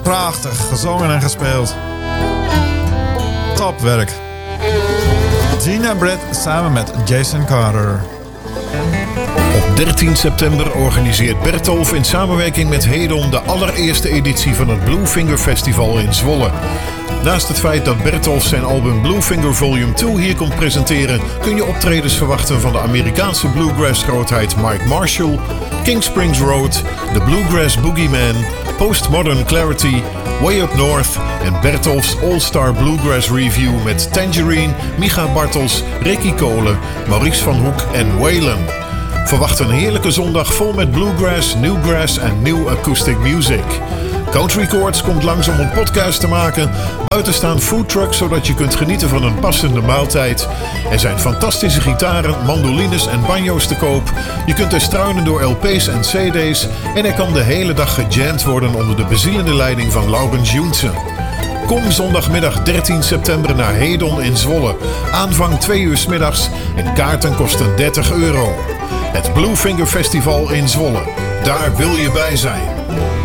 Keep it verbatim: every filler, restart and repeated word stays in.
Prachtig, gezongen en gespeeld. Topwerk. Gina Britt samen met Jason Carter. Op dertien september organiseert Bertolf in samenwerking met Hedon de allereerste editie van het Bluefinger Festival in Zwolle. Naast het feit dat Bertolf zijn album Bluefinger Volume twee hier komt presenteren, kun je optredens verwachten van de Amerikaanse bluegrass-grootheid Mike Marshall, King Springs Road, The Bluegrass Boogeyman, Postmodern Clarity, Way Up North en Bertolf's All-Star Bluegrass Review met Tangerine, Micha Bartels, Ricky Kolen, Maurice van Hoek en Waylon. Verwacht een heerlijke zondag vol met bluegrass, newgrass en new acoustic music. Country Chords komt langs om een podcast te maken. Buiten staan foodtrucks zodat je kunt genieten van een passende maaltijd. Er zijn fantastische gitaren, mandolines en banjo's te koop. Je kunt er struinen door L P's en C D's. En er kan de hele dag gejamd worden onder de bezielende leiding van Laurens Joensen. Kom zondagmiddag dertien september naar Hedon in Zwolle. Aanvang twee uur 's middags en kaarten kosten dertig euro. Het Bluefinger Festival in Zwolle. Daar wil je bij zijn.